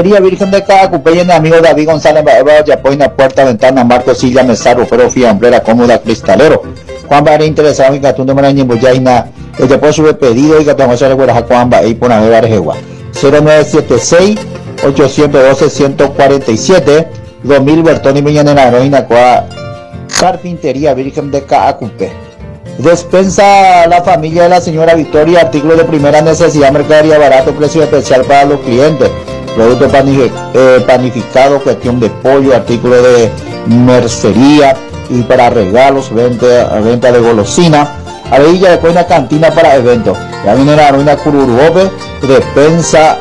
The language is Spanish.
Carpintería Virgen de Cacupey, amigo David González Baeva, Yapoina, puerta, ventana, marco, silla, mesa, rufero, fiambrera, cómoda, cristalero. Juan Barre interesado en Gatún de Marañimbo, Yaina, el Yapo sube pedido y Gatún de Guaraja, Juan Barre, por Navegar, Jegua. 0976 812 147 2000 Bertoni Miñanera Heroína Coa Carpintería Virgen de Cacupey. Despensa la familia de la señora Victoria, artículos de primera necesidad, mercadería barato, precio especial para los clientes, productos panificados, cuestión de pollo, artículos de mercería y para regalos, venta de golosina, avilla de una cantina para eventos. Ya viene la ruina Cururuope, despensa